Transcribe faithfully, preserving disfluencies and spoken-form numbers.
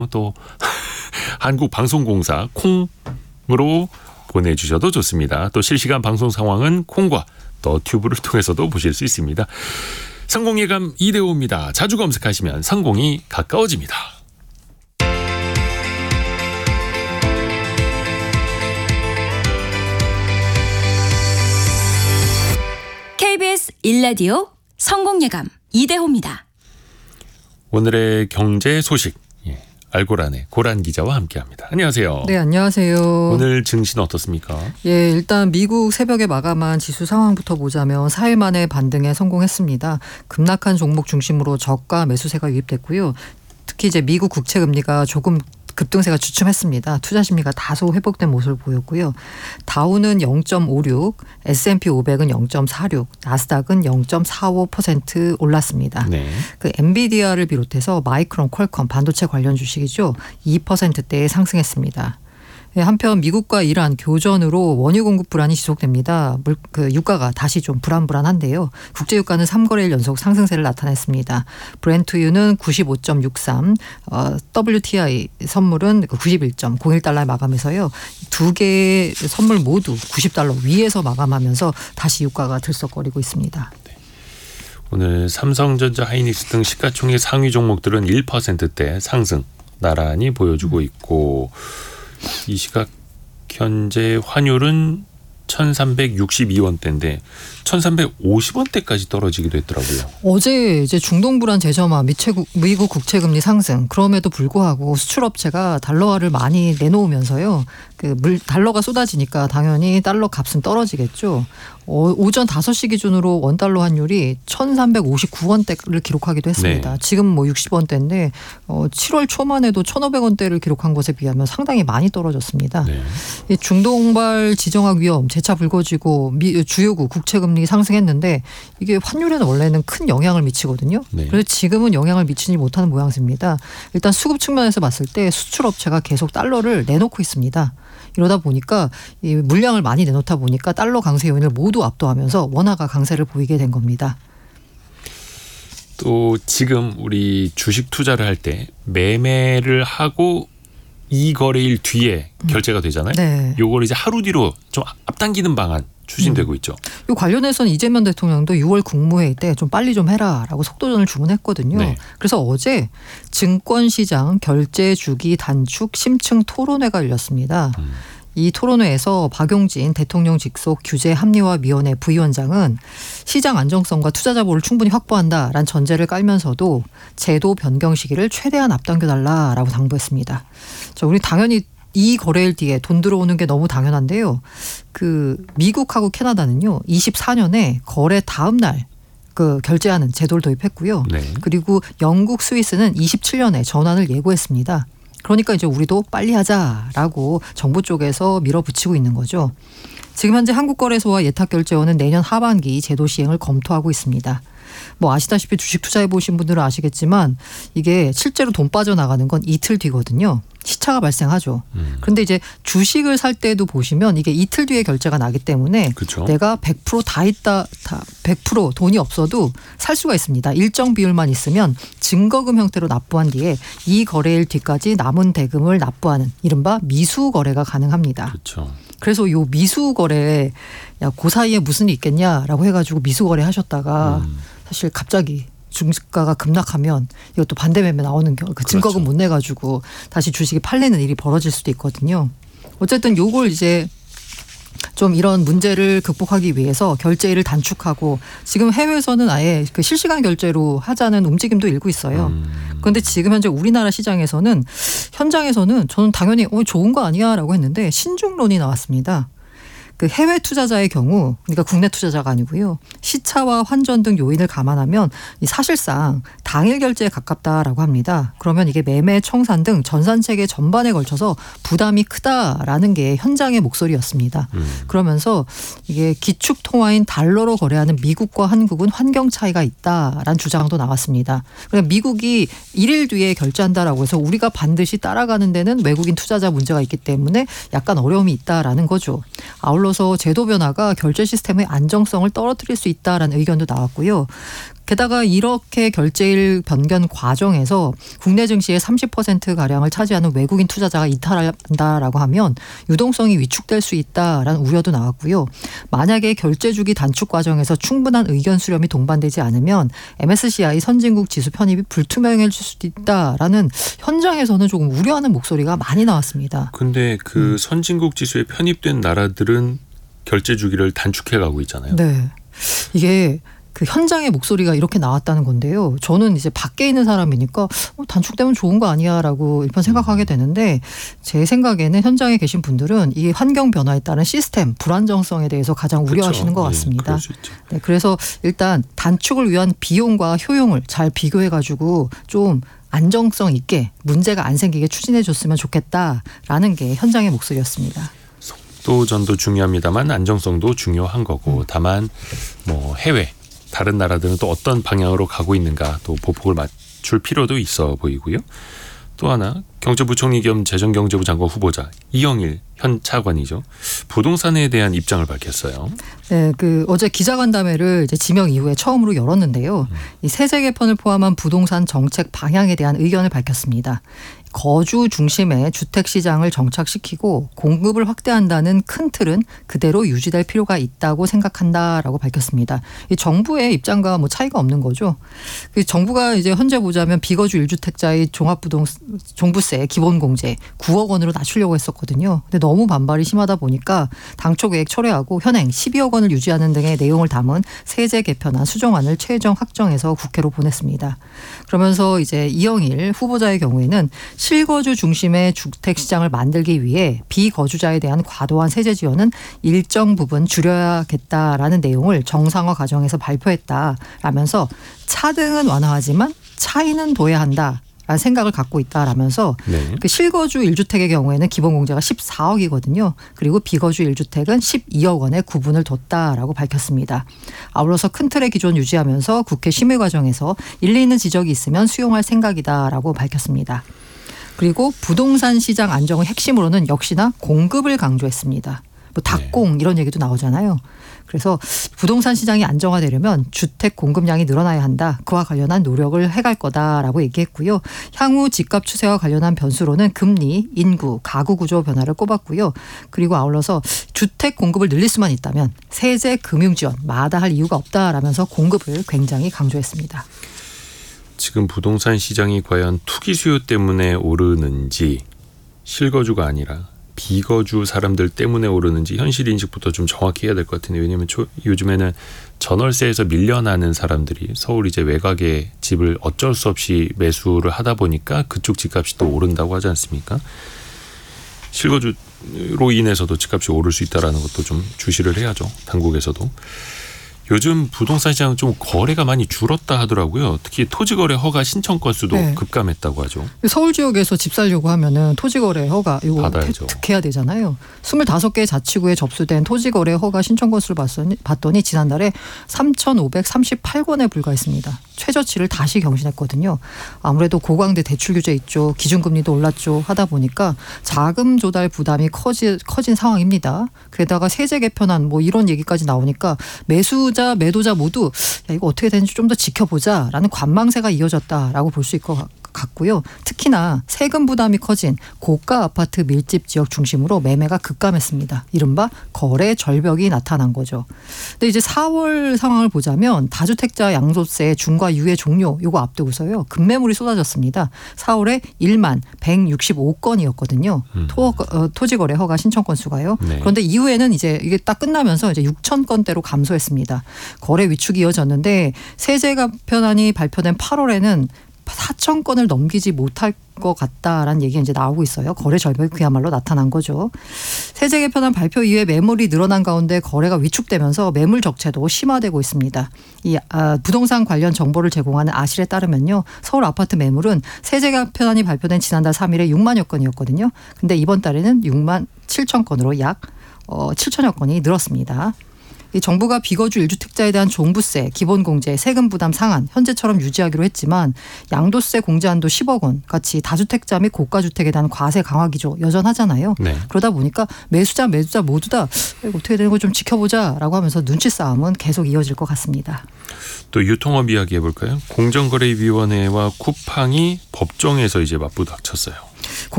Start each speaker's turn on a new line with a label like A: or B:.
A: 또 한국방송공사 콩으로 보내주셔도 좋습니다. 또 실시간 방송 상황은 콩과 또 튜브를 통해서도 보실 수 있습니다. 성공예감 이대호입니다. 자주 검색하시면 성공이 가까워집니다.
B: 케이비에스 일 라디오 성공예감 이대호입니다.
A: 오늘의 경제 소식 예, 알고란의 고란 기자와 함께합니다. 안녕하세요.
C: 네, 안녕하세요.
A: 오늘 증시 어떻습니까?
C: 예, 일단 미국 새벽에 마감한 지수 상황부터 보자면 사 일 만에 반등에 성공했습니다. 급락한 종목 중심으로 저가 매수세가 유입됐고요. 특히 이제 미국 국채 금리가 조금 급등세가 주춤했습니다. 투자 심리가 다소 회복된 모습을 보였고요. 다우는 영 점 오육, 에스 앤 피 오백은 영 점 사육, 나스닥은 영 점 사오 퍼센트 올랐습니다.
A: 네.
C: 그 엔비디아를 비롯해서 마이크론, 퀄컴 반도체 관련 주식이죠. 이 퍼센트대에 상승했습니다. 한편 미국과 이란 교전으로 원유 공급 불안이 지속됩니다. 물, 그 유가가 다시 좀 불안불안한데요. 국제 유가는 삼 거래일 연속 상승세를 나타냈습니다. 브렌트유는 구십오 점 육삼, 어, 더블유 티 아이 선물은 구십일 점 공일 달러에 마감해서요. 두 개의 선물 모두 구십 달러 위에서 마감하면서 다시 유가가 들썩거리고 있습니다.
A: 네. 오늘 삼성전자, 하이닉스 등 시가총액 상위 종목들은 일 퍼센트대 상승 나란히 보여주고 있고 이 시각 현재 환율은 천삼백육십이 원대인데 천삼백오십 원대까지 떨어지기도 했더라고요.
C: 어제 이제 중동 불안 재점화, 미체국, 미국 국채 금리 상승 그럼에도 불구하고 수출업체가 달러화를 많이 내놓으면서요. 그 물 달러가 쏟아지니까 당연히 달러 값은 떨어지겠죠. 어, 오전 다섯 시 기준으로 원달러 환율이 천삼백오십구 원대를 기록하기도 했습니다.
A: 네.
C: 지금 뭐 육십 원대인데 어, 칠월 초만 해도 천오백 원대를 기록한 것에 비하면 상당히 많이 떨어졌습니다.
A: 네.
C: 이 중동발 지정학 위험 재차 불거지고 미, 주요국 국채 금리 상승했는데 이게 환율에는 원래는 큰 영향을 미치거든요.
A: 네.
C: 그래서 지금은 영향을 미치지 못하는 모양새입니다. 일단 수급 측면에서 봤을 때 수출업체가 계속 달러를 내놓고 있습니다. 이러다 보니까 이 물량을 많이 내놓다 보니까 달러 강세 요인을 모두 압도하면서 원화가 강세를 보이게 된 겁니다.
A: 또 지금 우리 주식 투자를 할 때 매매를 하고 이 거래일 뒤에 음. 결제가 되잖아요.
C: 네.
A: 요걸 이제 하루 뒤로 좀 앞당기는 방안 추진되고 음. 있죠.
C: 이 관련해서는 이재명 대통령도 유월 국무회의 때 좀 빨리 좀 해라라고 속도전을 주문했거든요. 네. 그래서 어제 증권시장 결제 주기 단축 심층 토론회가 열렸습니다. 음. 이 토론회에서 박용진 대통령 직속 규제합리화위원회 부위원장은 시장 안정성과 투자자 보호를 충분히 확보한다라는 전제를 깔면서도 제도 변경 시기를 최대한 앞당겨달라라고 당부했습니다. 자, 우리 당연히 이 거래일 뒤에 돈 들어오는 게 너무 당연한데요. 그 미국하고 캐나다는요. 이십사 년에 거래 다음 날 그 결제하는 제도를 도입했고요. 네. 그리고 영국, 스위스는 이십칠 년에 전환을 예고했습니다. 그러니까 이제 우리도 빨리 하자라고 정부 쪽에서 밀어붙이고 있는 거죠. 지금 현재 한국거래소와 예탁결제원은 내년 하반기 제도 시행을 검토하고 있습니다. 뭐 아시다시피 주식 투자해 보신 분들은 아시겠지만 이게 실제로 돈 빠져나가는 건 이틀 뒤거든요. 시차가 발생하죠. 음. 그런데 이제 주식을 살 때도 보시면 이게 이틀 뒤에 결제가 나기 때문에 그쵸? 내가 백 퍼센트 다 있다, 다 백 퍼센트 돈이 없어도 살 수가 있습니다. 일정 비율만 있으면 증거금 형태로 납부한 뒤에 이 거래일 뒤까지 남은 대금을 납부하는 이른바 미수 거래가 가능합니다.
A: 그렇죠.
C: 그래서 요 미수 거래 야, 그 사이에 무슨 일이 있겠냐라고 해가지고 미수 거래 하셨다가 음. 사실 갑자기 주가가 급락하면 이것도 반대 매매 나오는 경우 그 증거금 그렇죠. 못 내가지고 다시 주식이 팔리는 일이 벌어질 수도 있거든요. 어쨌든 요걸 이제 좀 이런 문제를 극복하기 위해서 결제일을 단축하고 지금 해외에서는 아예 그 실시간 결제로 하자는 움직임도 일고 있어요. 음. 그런데 지금 현재 우리나라 시장에서는 현장에서는 저는 당연히 어, 좋은 거 아니야 라고 했는데 신중론이 나왔습니다. 그 해외 투자자의 경우 그러니까 국내 투자자가 아니고요. 시차와 환전 등 요인을 감안하면 사실상 당일 결제에 가깝다라고 합니다. 그러면 이게 매매, 청산 등 전산체계 전반에 걸쳐서 부담이 크다라는 게 현장의 목소리였습니다. 음. 그러면서 이게 기축 통화인 달러로 거래하는 미국과 한국은 환경 차이가 있다라는 주장도 나왔습니다. 그러니까 미국이 일일 뒤에 결제한다라고 해서 우리가 반드시 따라가는 데는 외국인 투자자 문제가 있기 때문에 약간 어려움이 있다라는 거죠. 아울러 제도 변화가 결제 시스템의 안정성을 떨어뜨릴 수 있다라는 의견도 나왔고요. 게다가 이렇게 결제일 변경 과정에서 국내 증시의 삼십 퍼센트 가량을 차지하는 외국인 투자자가 이탈한다라고 하면 유동성이 위축될 수 있다라는 우려도 나왔고요. 만약에 결제 주기 단축 과정에서 충분한 의견 수렴이 동반되지 않으면 엠에스시아이 선진국 지수 편입이 불투명해질 수도 있다라는 현장에서는 조금 우려하는 목소리가 많이 나왔습니다.
A: 근데 그 음. 선진국 지수에 편입된 나라들은 결제 주기를 단축해 가고 있잖아요.
C: 네. 이게 그 현장의 목소리가 이렇게 나왔다는 건데요. 저는 이제 밖에 있는 사람이니까 어, 단축되면 좋은 거 아니야라고 일단 생각하게 되는데 제 생각에는 현장에 계신 분들은 이 환경 변화에 따른 시스템 불안정성에 대해서 가장 그렇죠. 우려하시는 것 같습니다.
A: 네,
C: 네, 그래서 일단 단축을 위한 비용과 효용을 잘 비교해가지고 좀 안정성 있게 문제가 안 생기게 추진해 줬으면 좋겠다라는 게 현장의 목소리였습니다.
A: 속도전도 중요합니다만 안정성도 중요한 거고 다만 뭐 해외 다른 나라들은 또 어떤 방향으로 가고 있는가 또 보폭을 맞출 필요도 있어 보이고요. 또 하나 경제부총리 겸 재정경제부 장관 후보자 이영일 현 차관이죠. 부동산에 대한 입장을 밝혔어요.
C: 네, 그 어제 기자간담회를 이제 지명 이후에 처음으로 열었는데요. 음. 이 세제 개편을 포함한 부동산 정책 방향에 대한 의견을 밝혔습니다. 거주 중심의 주택 시장을 정착시키고 공급을 확대한다는 큰 틀은 그대로 유지될 필요가 있다고 생각한다라고 밝혔습니다. 이 정부의 입장과 뭐 차이가 없는 거죠. 그 정부가 이제 현재 보자면 비거주 일 주택자의 종합부동 종부세 기본공제 구억 원으로 낮추려고 했었거든요. 근데 너무 반발이 심하다 보니까 당초 계획 철회하고 현행 십이억 원을 유지하는 등의 내용을 담은 세제 개편안 수정안을 최종 확정해서 국회로 보냈습니다. 그러면서 이제 이영일 후보자의 경우에는 실거주 중심의 주택시장을 만들기 위해 비거주자에 대한 과도한 세제 지원은 일정 부분 줄여야겠다라는 내용을 정상화 과정에서 발표했다라면서 차등은 완화하지만 차이는 둬야 한다. 라는 생각을 갖고 있다라면서 네. 그 실거주 일 주택의 경우에는 기본공제가 십사억이거든요. 그리고 비거주 일 주택은 십이억 원의 구분을 뒀다라고 밝혔습니다. 아울러서 큰 틀의 기존 유지하면서 국회 심의 과정에서 일리 있는 지적이 있으면 수용할 생각이다라고 밝혔습니다. 그리고 부동산 시장 안정의 핵심으로는 역시나 공급을 강조했습니다. 뭐 닭공 네. 이런 얘기도 나오잖아요. 그래서 부동산 시장이 안정화되려면 주택 공급량이 늘어나야 한다. 그와 관련한 노력을 해갈 거다라고 얘기했고요. 향후 집값 추세와 관련한 변수로는 금리, 인구, 가구 구조 변화를 꼽았고요. 그리고 아울러서 주택 공급을 늘릴 수만 있다면 세제, 금융 지원 마다할 이유가 없다라면서 공급을 굉장히 강조했습니다.
A: 지금 부동산 시장이 과연 투기 수요 때문에 오르는지 실거주가 아니라 비거주 사람들 때문에 오르는지 현실 인식부터 좀 정확히 해야 될 것 같은데 왜냐하면 초, 요즘에는 전월세에서 밀려나는 사람들이 서울 이제 외곽에 집을 어쩔 수 없이 매수를 하다 보니까 그쪽 집값이 또 오른다고 하지 않습니까? 실거주로 인해서도 집값이 오를 수 있다는 것도 좀 주시를 해야죠. 당국에서도. 요즘 부동산 시장 좀 거래가 많이 줄었다 하더라고요. 특히 토지거래 허가 신청 건수도 네. 급감했다고 하죠. 서울
C: 지역에서 집 살려고 하면은 토지거래 허가 이거 득해야 되잖아요. 스물다섯 개 자치구에 접수된 토지거래 허가 신청 건수를 봤더니, 봤더니 지난달에 삼천오백삼십팔 건에 불과했습니다. 최저치를 다시 경신했거든요. 아무래도 고강대 대출 규제 있죠. 기준금리도 올랐죠. 하다 보니까 자금 조달 부담이 커지, 커진 상황입니다. 게다가 세제 개편안 뭐 이런 얘기까지 나오니까 매수자 매도자 모두 야, 이거 어떻게 되는지 좀 더 지켜보자라는 관망세가 이어졌다라고 볼 수 있을 것 같고요. 특히나 세금 부담이 커진 고가 아파트 밀집 지역 중심으로 매매가 급감했습니다. 이른바 거래 절벽이 나타난 거죠. 근데 이제 사월 상황을 보자면 다주택자 양도세 중과 유예 종료 요거 앞두고서요. 급매물이 쏟아졌습니다. 사월에 일만 백육십오 건이었거든요. 음. 토, 어, 토지거래 허가 신청 건수가요. 네. 그런데 이후에는 이제 이게 딱 끝나면서 이제 육천 건대로 감소했습니다. 거래 위축이 이어졌는데 세제 개편안이 발표된 팔월에는 사천 건을 넘기지 못할 것 같다라는 얘기가 이제 나오고 있어요. 거래 절벽이 그야말로 나타난 거죠. 세제 개편안 발표 이후에 매물이 늘어난 가운데 거래가 위축되면서 매물 적체도 심화되고 있습니다. 이 아, 부동산 관련 정보를 제공하는 아실에 따르면요. 서울 아파트 매물은 세제 개편안이 발표된 지난달 삼 일에 육만여 건이었거든요. 근데 이번 달에는 육만 칠천 건으로 약 어, 칠천여 건이 늘었습니다. 이 정부가 비거주 일주택자에 대한 종부세, 기본공제, 세금 부담 상한 현재처럼 유지하기로 했지만 양도세 공제 한도 십억 원 같이 다주택자 및 고가주택에 대한 과세 강화 기조 여전하잖아요.
A: 네.
C: 그러다 보니까 매수자 매수자 모두 다 이거 어떻게 되는 거 좀 지켜보자라고 하면서 눈치 싸움은 계속 이어질 것 같습니다.
A: 또 유통업 이야기 해볼까요? 공정거래위원회와 쿠팡이 법정에서 이제 맞부닥쳤어요.